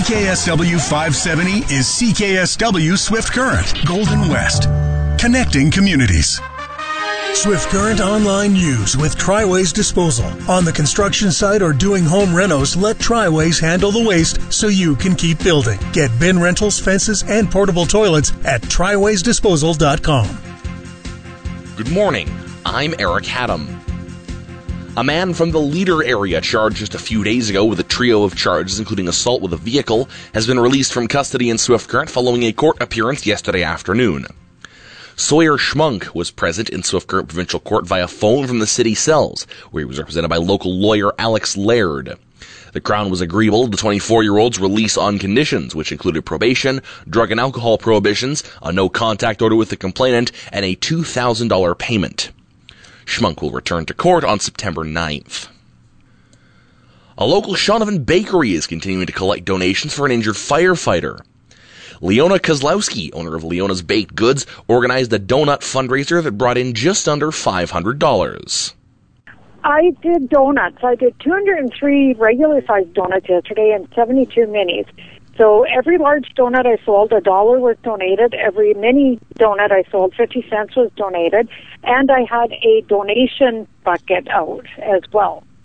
CKSW 570 is CKSW Swift Current, Golden West. Connecting communities. Swift Current Online News with Triways Disposal. On the construction site or doing home renos, let Triways handle the waste so you can keep building. Get bin rentals, fences, and portable toilets at triwaysdisposal.com. Good morning. I'm Eric Haddam. A man from the Leader area charged just a few days ago with a trio of charges, including assault with a vehicle, has been released from custody in Swift Current following a court appearance yesterday afternoon. Sawyer Schmunk was present in Swift Current Provincial Court via phone from the city cells, where he was represented by local lawyer Alex Laird. The Crown was agreeable to the 24-year-old's release on conditions, which included probation, drug and alcohol prohibitions, a no-contact order with the complainant, and a $2,000 payment. Schmunk will return to court on September 9th. A local Shaunavon bakery is continuing to collect donations for an injured firefighter. Leona Kozlowski, owner of Leona's Baked Goods, organized a donut fundraiser that brought in just under $500. I did donuts. I did 203 regular-sized donuts yesterday and 72 minis. So every large donut I sold, $1 was donated. Every mini donut I sold, 50 cents was donated. And I had a donation bucket out as well.